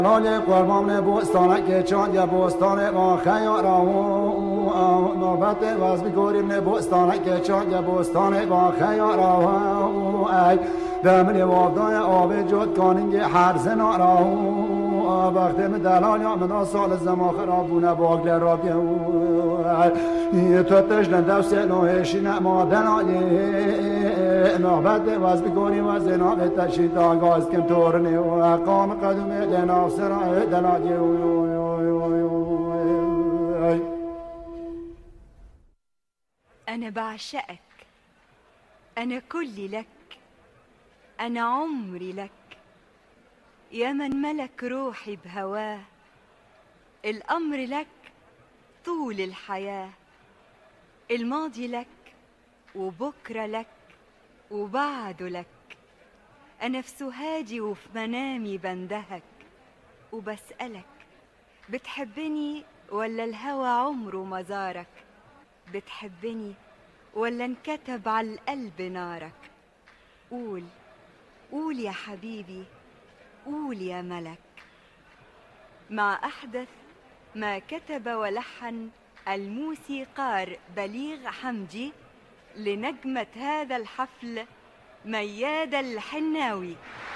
لاله قربان بوستانه که چاند یا بوستانه با خیارا و نوبت واز بگوریم بوستانه که چاند یا بوستانه با خیارا و ای دمنی وابدای آب جد کانینگ هر زنارا و وقتی من دلال یا من سال زمان خرابونه باگل را بیو تو تشن دفت نوهشی نما دلالی نوبت واز بگوریم و زناب تشید آگاز کم تورنی و اقام قدوم دنا سرای دلالی أنا بعشقك، أنا كلي لك، أنا عمري لك، يا من ملك روحي بهواه، الأمر لك طول الحياة، الماضي لك وبكرة لك وبعده لك، أنا في سهادي وفي منامي بندهك وبسألك بتحبني ولا الهوى عمره ما زارك؟ بتحبني ولا انكتب على القلب نارك؟ قول قول يا حبيبي، قول يا ملك. مع أحدث ما كتب ولحن الموسيقار بليغ حمدي لنجمة هذا الحفل ميادة الحناوي.